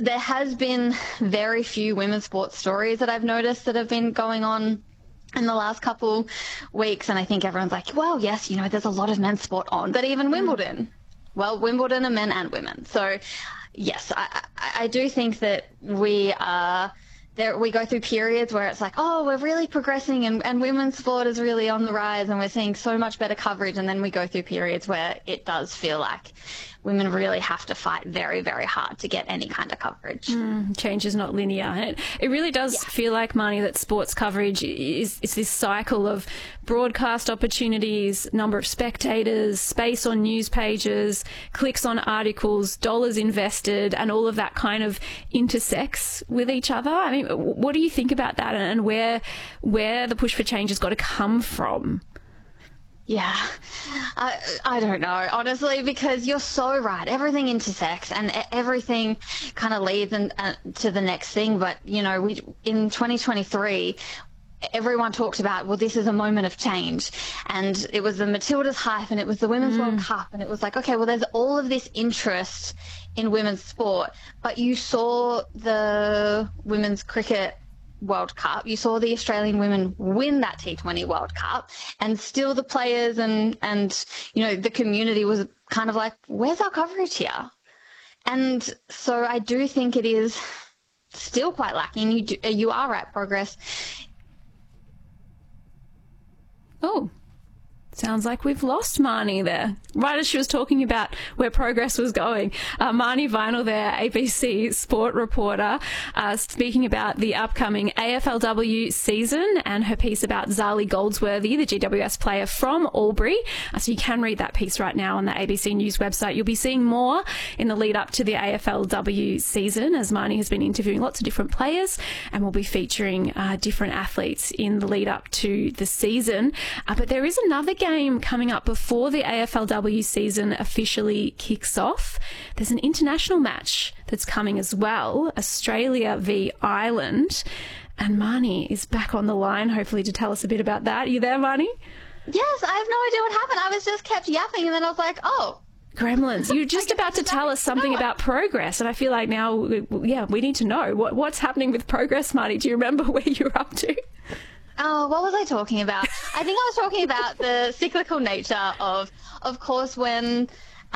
there has been very few women's sports stories that I've noticed that have been going on in the last couple weeks. And I think everyone's like, well, yes, there's a lot of men's sport on, but even Wimbledon. Well, Wimbledon are men and women. So, yes, I do think that we go through periods where it's like, oh, we're really progressing and women's sport is really on the rise and we're seeing so much better coverage. And then we go through periods where it does feel like women really have to fight very, very hard to get any kind of coverage. Change is not linear. And it really does feel like, Marnie, that sports coverage is this cycle of broadcast opportunities, number of spectators, space on news pages, clicks on articles, dollars invested, and all of that kind of intersects with each other. I mean, what do you think about that and where the push for change has got to come from? Yeah, I don't know, honestly, because you're so right. Everything intersects and everything kind of leads to the next thing. But, in 2023, everyone talked about, well, this is a moment of change. And it was the Matildas hype and it was the Women's World Cup. And it was like, okay, well, there's all of this interest in women's sport. But you saw the Women's Cricket World Cup, you saw the Australian women win that T20 World Cup, and still the players and the community was kind of like, where's our coverage here? And so I do think it is still quite lacking. You are right, progress. Oh, sounds like we've lost Marnie there. Right as she was talking about where progress was going. Marnie Vinyl there, ABC sport reporter, speaking about the upcoming AFLW season and her piece about Zali Goldsworthy, the GWS player from Albury. So you can read that piece right now on the ABC News website. You'll be seeing more in the lead up to the AFLW season, as Marnie has been interviewing lots of different players and will be featuring different athletes in the lead up to the season. But there is another game coming up before the AFLW season officially kicks off. There's an international match that's coming as well, Australia v Ireland. And Marnie is back on the line, hopefully, to tell us a bit about that. Are you there, Marnie? Yes, I have no idea what happened. I was just kept yapping and then I was like, oh. Gremlins, you're just about to tell us something about progress, and I feel like now, we need to know. What's happening with progress, Marnie? Do you remember where you're up to? Oh, what was I talking about? I think I was talking about the cyclical nature of course, when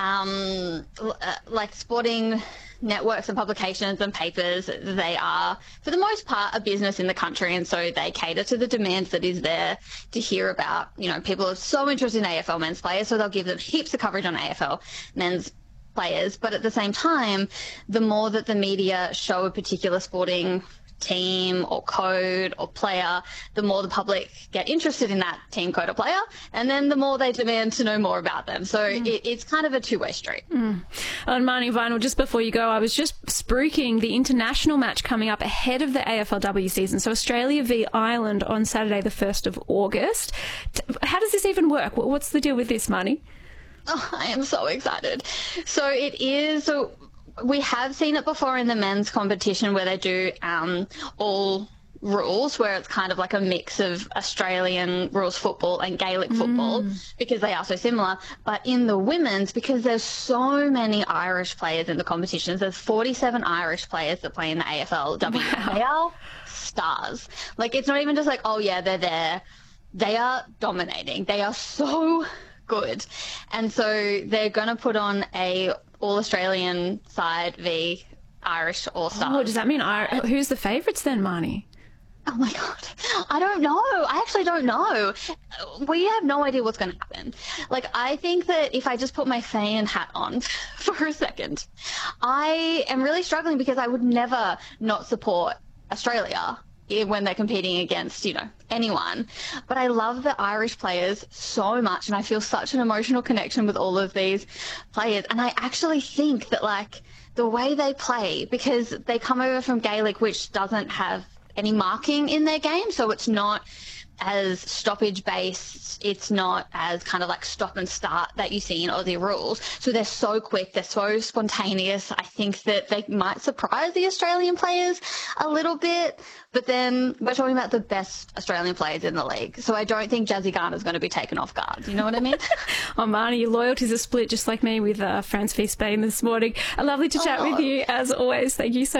like sporting networks and publications and papers, they are, for the most part, a business in the country, and so they cater to the demands that is there to hear about. People are so interested in AFL men's players, so they'll give them heaps of coverage on AFL men's players. But at the same time, the more that the media show a particular sporting team or code or player, the more the public get interested in that team, code or player, and then the more they demand to know more about them. So it's kind of a two-way street. And Marnie Vinyl, just before you go, I was just spruiking the international match coming up ahead of the AFLW season. So Australia v Ireland on Saturday the 1st of August. How does this even work? What's the deal with this, Marnie? Oh, I am so excited. So it is... We have seen it before in the men's competition where they do all rules, where it's kind of like a mix of Australian rules football and Gaelic football because they are so similar. But in the women's, because there's so many Irish players in the competitions, there's 47 Irish players that play in the AFLW. Wow. They are stars. Like, it's not even just like, oh yeah, they're there. They are dominating. They are so good. And so they're going to put on a All-Australian side v Irish All-Stars. Oh, does that mean who's the favourites then, Marnie? Oh my God, I don't know. I actually don't know. We have no idea what's going to happen. Like, I think that if I just put my fan hat on for a second, I am really struggling because I would never not support Australia when they're competing against, anyone. But I love the Irish players so much, and I feel such an emotional connection with all of these players. And I actually think that, like, the way they play, because they come over from Gaelic, which doesn't have any marking in their game, so it's not as stoppage based, it's not as kind of like stop and start that you see in Aussie rules. So they're so quick, they're so spontaneous. I think that they might surprise the Australian players a little bit, but then we're talking about the best Australian players in the league. So I don't think Jazzy Garner's going to be taken off guard. You know what I mean? Oh, Marnie, your loyalties are split just like me with France v Spain this morning. Lovely to chat with you as always. Thank you so